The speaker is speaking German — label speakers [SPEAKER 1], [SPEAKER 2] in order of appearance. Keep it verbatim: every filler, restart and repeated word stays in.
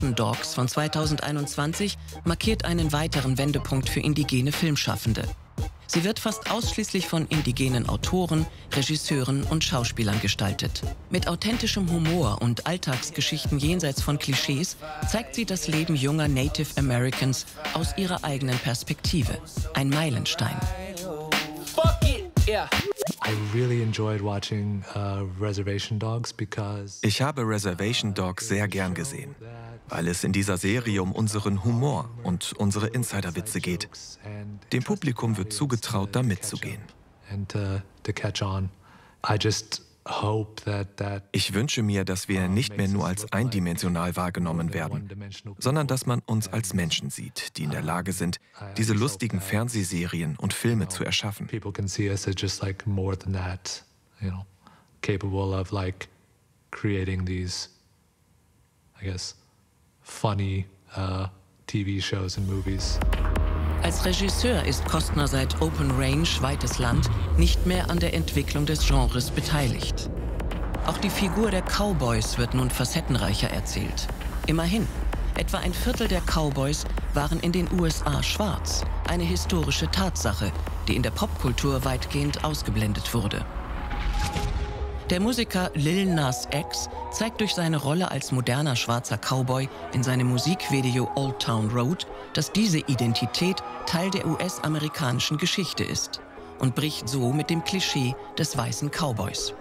[SPEAKER 1] Dogs von zweitausendeinundzwanzig markiert einen weiteren Wendepunkt für indigene Filmschaffende. Sie wird fast ausschließlich von indigenen Autoren, Regisseuren und Schauspielern gestaltet. Mit authentischem Humor und Alltagsgeschichten jenseits von Klischees zeigt sie das Leben junger Native Americans aus ihrer eigenen Perspektive. Ein Meilenstein.
[SPEAKER 2] Ich habe Reservation Dogs sehr gern gesehen, weil es in dieser Serie um unseren Humor und unsere Insiderwitze geht. Dem Publikum wird zugetraut, da mitzugehen. Ich wünsche mir, dass wir nicht mehr nur als eindimensional wahrgenommen werden, sondern dass man uns als Menschen sieht, die in der Lage sind, diese lustigen Fernsehserien und Filme zu erschaffen.
[SPEAKER 1] Als Regisseur ist Costner seit Open Range, Weites Land, nicht mehr an der Entwicklung des Genres beteiligt. Auch die Figur der Cowboys wird nun facettenreicher erzählt. Immerhin, etwa ein Viertel der Cowboys waren in den U S A schwarz. Eine historische Tatsache, die in der Popkultur weitgehend ausgeblendet wurde. Der Musiker Lil Nas X zeigt durch seine Rolle als moderner schwarzer Cowboy in seinem Musikvideo Old Town Road, dass diese Identität Teil der U S-amerikanischen Geschichte ist und bricht so mit dem Klischee des weißen Cowboys.